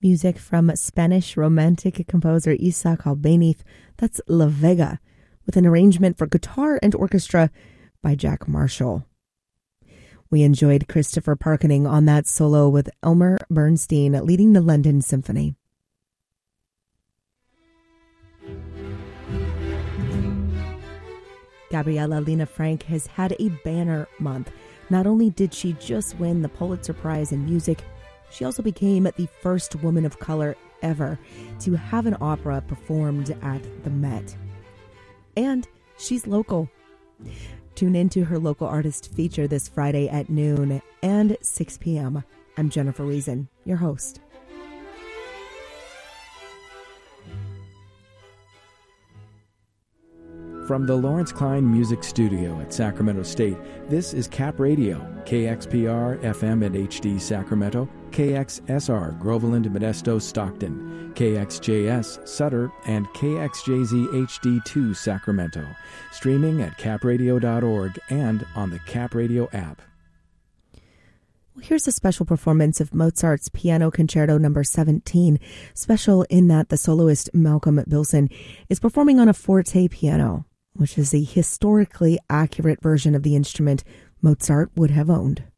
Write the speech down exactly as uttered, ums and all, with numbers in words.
Music from Spanish Romantic composer Isaac Albéniz, that's La Vega, with an arrangement for guitar and orchestra by Jack Marshall. We enjoyed Christopher Parkening on that solo with Elmer Bernstein leading the London Symphony. Gabriella Lena Frank has had a banner month. Not only did she just win the Pulitzer Prize in Music, she also became the first woman of color ever to have an opera performed at the Met. And she's local. Tune into her local artist feature this Friday at noon and six p.m. I'm Jennifer Reason, your host. From the Lawrence Klein Music Studio at Sacramento State, this is Cap Radio, K X P R F M and H D Sacramento, K X S R Groveland, Modesto, Stockton, K X J S Sutter, and K X J Z H D two Sacramento. Streaming at cap radio dot org and on the Cap Radio app. Well, here's a special performance of Mozart's Piano Concerto number seventeen, special in that the soloist Malcolm Bilson is performing on a forte piano, which is a historically accurate version of the instrument Mozart would have owned.